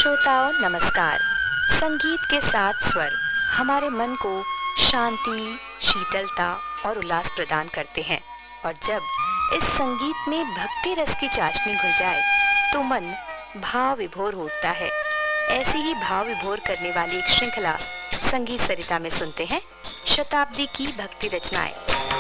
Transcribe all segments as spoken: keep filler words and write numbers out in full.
श्रोताओं नमस्कार। संगीत के साथ स्वर हमारे मन को शांति, शीतलता और उल्लास प्रदान करते हैं और जब इस संगीत में भक्ति रस की चाशनी घुल जाए तो मन भाव विभोर होता है। ऐसी ही भाव विभोर करने वाली एक श्रृंखला संगीत सरिता में सुनते हैं शताब्दी की भक्ति रचनाएं।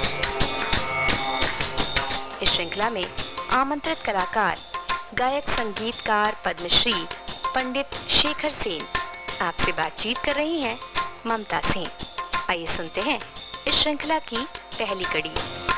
इस श्रृंखला में आमंत्रित कलाकार गायक संगीतकार पद्मश्री पंडित शेखर सेन आपसे बातचीत कर रही हैं ममता सिंह। आइए सुनते हैं इस श्रृंखला की पहली कड़ी।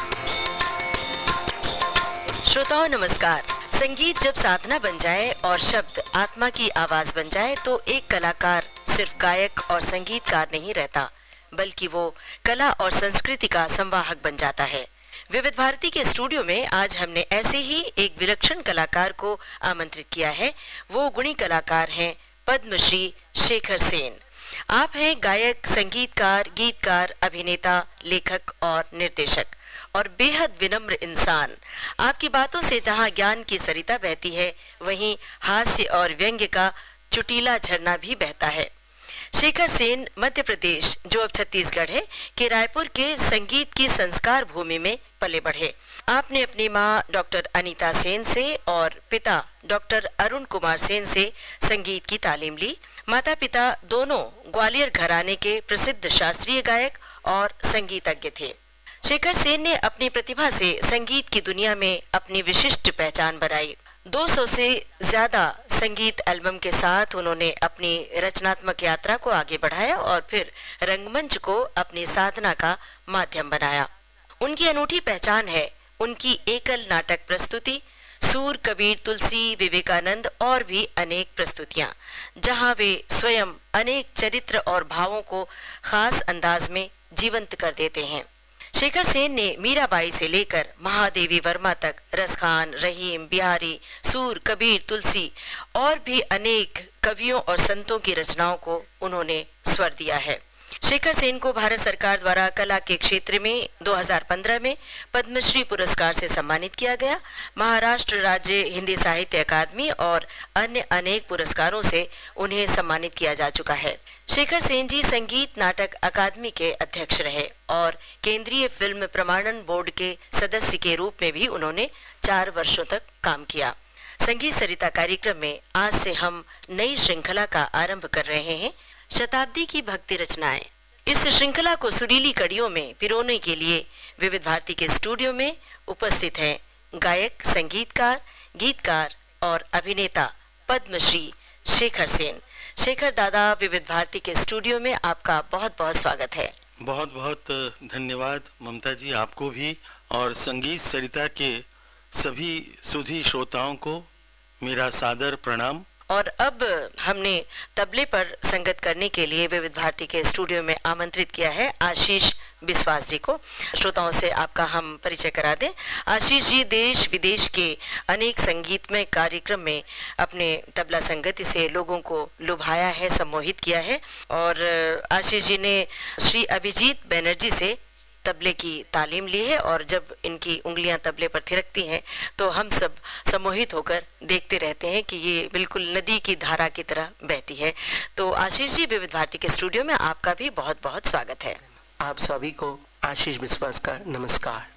श्रोताओं नमस्कार। संगीत जब साधना बन जाए और शब्द आत्मा की आवाज बन जाए तो एक कलाकार सिर्फ गायक और संगीतकार नहीं रहता, बल्कि वो कला और संस्कृति का संवाहक बन जाता है। विविध भारती के स्टूडियो में आज हमने ऐसे ही एक विलक्षण कलाकार को आमंत्रित किया है। वो गुणी कलाकार हैं पद्मश्री शेखर सेन। आप हैं गायक, संगीतकार, गीतकार, अभिनेता, लेखक और निर्देशक और बेहद विनम्र इंसान। आपकी बातों से जहां ज्ञान की सरिता बहती है, वहीं हास्य और व्यंग्य का चुटीला झरना भी बहता है। शेखर सेन मध्य प्रदेश, जो अब छत्तीसगढ़ है, के रायपुर के संगीत की संस्कार भूमि में पले बढ़े। आपने अपनी माँ डॉक्टर अनीता सेन से और पिता डॉक्टर अरुण कुमार सेन से संगीत की तालीम ली। माता पिता दोनों ग्वालियर घराने के प्रसिद्ध शास्त्रीय गायक और संगीतज्ञ थे। शेखर सेन ने अपनी प्रतिभा से संगीत की दुनिया में अपनी विशिष्ट पहचान बनाई। दो सौ से ज्यादा संगीत एल्बम के साथ उन्होंने अपनी रचनात्मक यात्रा को आगे बढ़ाया और फिर रंगमंच को अपनी साधना का माध्यम बनाया। उनकी अनूठी पहचान है उनकी एकल नाटक प्रस्तुति, सूर, कबीर, तुलसी, विवेकानंद और भी अनेक प्रस्तुतियां, जहां वे स्वयं अनेक चरित्र और भावों को खास अंदाज में जीवंत कर देते हैं। शेखर सेन ने मीराबाई से लेकर महादेवी वर्मा तक रसखान, रहीम, बिहारी, सूर, कबीर, तुलसी और भी अनेक कवियों और संतों की रचनाओं को उन्होंने स्वर दिया है। शेखर सेन को भारत सरकार द्वारा कला के क्षेत्र में दो हज़ार पंद्रह में पद्मश्री पुरस्कार से सम्मानित किया गया। महाराष्ट्र राज्य हिंदी साहित्य अकादमी और अन्य अनेक पुरस्कारों से उन्हें सम्मानित किया जा चुका है। शेखर सेन जी संगीत नाटक अकादमी के अध्यक्ष रहे और केंद्रीय फिल्म प्रमाणन बोर्ड के सदस्य के रूप में भी उन्होंने चार वर्षों तक काम किया। संगीत सरिता कार्यक्रम में आज से हम नई श्रृंखला का आरंभ कर रहे हैं, शताब्दी की भक्ति रचनाएं। इस श्रृंखला को सुरीली कड़ियों में पिरोने के लिए विविध भारती के स्टूडियो में उपस्थित हैं गायक, संगीतकार, गीतकार और अभिनेता पद्मश्री शेखर सेन। शेखर दादा, विविध भारती के स्टूडियो में आपका बहुत बहुत स्वागत है। बहुत बहुत धन्यवाद ममता जी, आपको भी और संगीत सरिता के सभी सुधी श्रोताओं को मेरा सादर प्रणाम। और अब हमने तबले पर संगत करने के लिए विविध भारती के स्टूडियो में आमंत्रित किया है आशीष विश्वास जी को। श्रोताओं से आपका हम परिचय करा दें। आशीष जी देश विदेश के अनेक संगीतमय कार्यक्रम में अपने तबला संगति से लोगों को लुभाया है, सम्मोहित किया है और आशीष जी ने श्री अभिजीत बनर्जी से तबले की तालीम ली है और जब इनकी उंगलियां तबले पर थिरकती हैं तो हम सब सम्मोहित होकर देखते रहते हैं कि ये बिल्कुल नदी की धारा की तरह बहती है। तो आशीष जी, विविध भारती के स्टूडियो में आपका भी बहुत बहुत स्वागत है। आप सभी को आशीष विश्वास का नमस्कार।